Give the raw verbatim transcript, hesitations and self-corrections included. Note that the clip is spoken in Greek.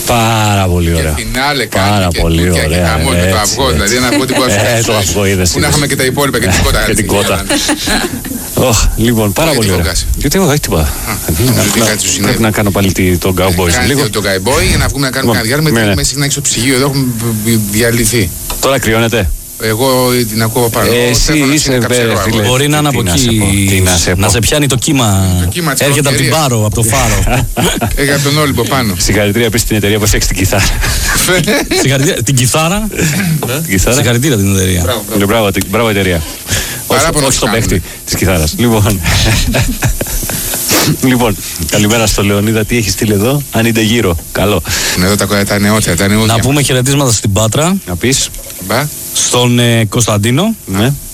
Πάρα πολύ ωραία. Και φινάλε Πάρα κάνει και πολύ τούτια ωραία, και χαμό με το έτσι, αυγό. Δηλαδή ένα αυγό τίποτα σου. Ε, το αυγό είδες. Πού να είχαμε και τα υπόλοιπα και την κότα. Και την κότα. Ωχ, λοιπόν, πάρα Γιατί πολύ ωραία. φωγκάσει. Γιατί εγώ όχι τίποτα. νομίζω ότι κάτι σου συνέβη. Πρέπει να κάνω πάλι τη- τον cowboy σε λίγο. Κάνει το καϊμπόι για να βγούμε να κάνουμε Λοιπόν, ένα διάλειμμα. ναι, Γιατί ναι. έχουμε συχνά στο ψυγείο εδώ, έχουμε διαλυθεί. Τώρα κρυώνεται. Εγώ την ακούω από πάνω. Ε, Ο εσύ Στέφανος είσαι, είναι μπε, καψερό φίλε. αγόρι. Μπορεί να είναι τι από να σε πω, τι εκεί. να σε πω. Να σε πιάνει το κύμα. Το κύμα της Έρχεται από την καλοκαιρίας. Πάρο, από το Φάρο. Έχει από τον Όλυμπο πάνω. Συγχαρητήρια επίσης στην εταιρεία που έφτιαξε την κιθάρα. Συγχαρητήρια. Την κιθάρα. Την κιθάρα. Συγχαρητήρια την εταιρεία. Μπράβο, μπράβο. Ναι, Μπράβο, την- μπράβο εταιρεία. Παράπονο Όχι σου στο κάνουμε. παίχτη της κιθάρας. Λοιπόν. Λοιπόν, καλημέρα στο Λεωνίδα. Τι έχει στείλει εδώ, αν είναι γύρω. Καλό. Είναι εδώ τα, τα νεότερα, τα νεούδια. Να πούμε χαιρετίσματα στην Πάτρα, Να πεις. Μπα. στον ε, Κωνσταντίνο, Ναι.